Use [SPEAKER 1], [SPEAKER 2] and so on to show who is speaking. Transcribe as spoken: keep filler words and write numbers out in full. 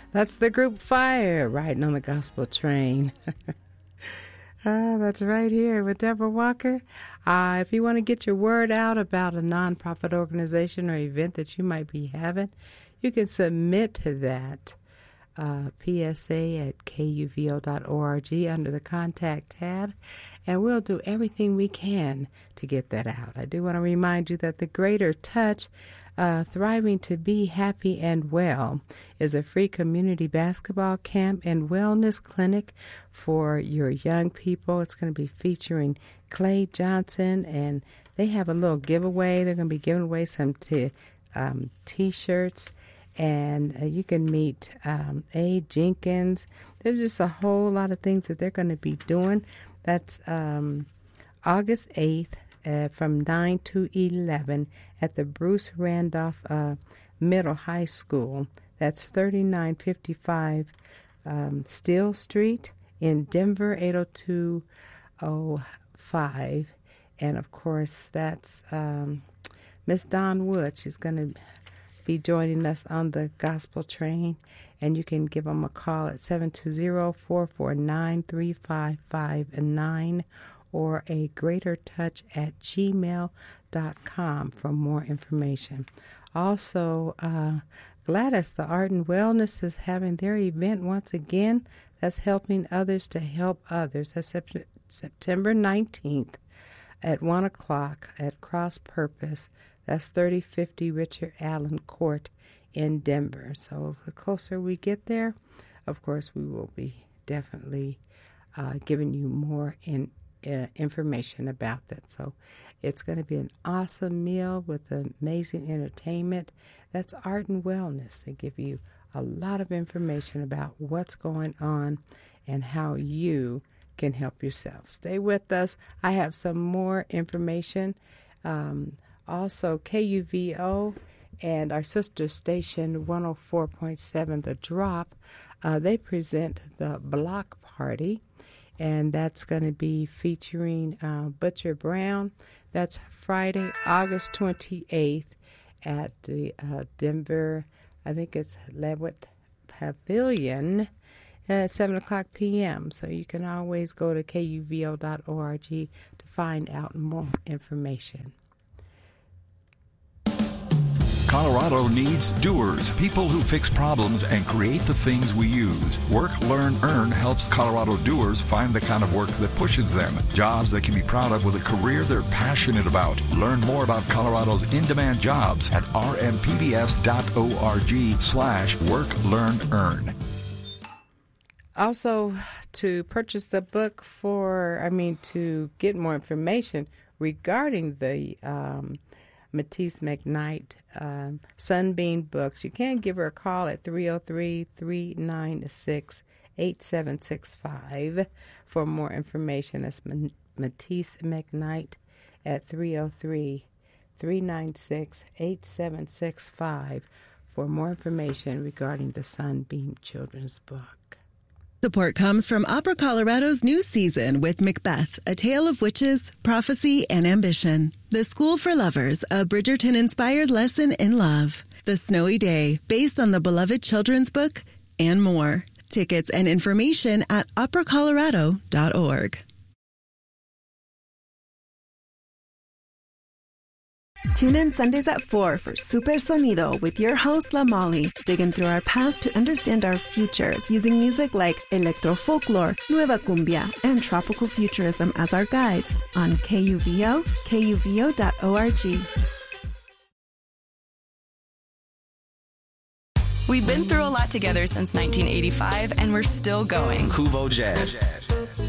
[SPEAKER 1] That's the group Fire, riding on the gospel train. Ah, that's right here with Deborah Walker. Uh, if you want to get your word out about a nonprofit organization or event that you might be having, you can submit to that uh, P S A at K U V O dot org under the contact tab, and we'll do everything we can to get that out. I do want to remind you that the Greater Touch, uh, Thriving to Be Happy and Well, is a free community basketball camp and wellness clinic for your young people. It's going to be featuring Clay Johnson, and they have a little giveaway. They're going to be giving away some t- um, T-shirts, and uh, you can meet um, A. Jenkins. There's just a whole lot of things that they're going to be doing. That's um, August eighth uh, from nine to eleven at the Bruce Randolph uh, Middle High School. That's thirty-nine fifty-five um, Steele Street in Denver, eight oh two oh five. And, of course, that's um, Miss Dawn Wood. She's going to be joining us on the gospel train. And you can give them a call at seven two zero, four four nine, three five five nine or a greater touch at gmail dot com for more information. Also, uh, Gladys, the Art and Wellness, is having their event once again. That's helping others to help others. That's sep- September nineteenth at one o'clock at Cross Purpose. That's thirty fifty Richard Allen Court in Denver. So the closer we get there, of course, we will be definitely uh, giving you more in, uh, information about that. So it's going to be an awesome meal with amazing entertainment. That's Art and Wellness. They give you a lot of information about what's going on and how you can help yourself. Stay with us. I have some more information. Um, also, K U V O and our sister station, one oh four point seven, The Drop, uh, they present the Block Party, and that's going to be featuring uh, Butcher Brown. That's Friday, August twenty-eighth at the uh, Denver, I think it's Leavitt Pavilion at seven o'clock p.m. So you can always go to K U V O dot org to find out more information.
[SPEAKER 2] Colorado needs doers, people who fix problems and create the things we use. Work, Learn, Earn helps Colorado doers find the kind of work that pushes them. Jobs they can be proud of with a career they're passionate about. Learn more about Colorado's in-demand jobs at r m p b s dot org slash work, learn, earn.
[SPEAKER 1] Also, to purchase the book for, I mean, to get more information regarding the um, Matisse McKnight uh, Sunbeam books, you can give her a call at three oh three, three nine six, eight seven six five for more information. That's Matisse McKnight at three oh three, three nine six, eight seven six five for more information regarding the Sunbeam Children's Book.
[SPEAKER 3] Support comes from Opera Colorado's new season with Macbeth, A Tale of Witches, Prophecy, and Ambition. The School for Lovers, a Bridgerton-inspired lesson in love. The Snowy Day, based on the beloved children's book, and more. Tickets and information at opera colorado dot org.
[SPEAKER 4] Tune in Sundays at four for Super Sonido with your host, La Molly, digging through our past to understand our futures using music like electro folklore, nueva cumbia, and tropical futurism as our guides on K U V O, K U V O dot org.
[SPEAKER 5] We've been through a lot together since nineteen eighty-five, and we're still going.
[SPEAKER 6] Kuvo Jazz.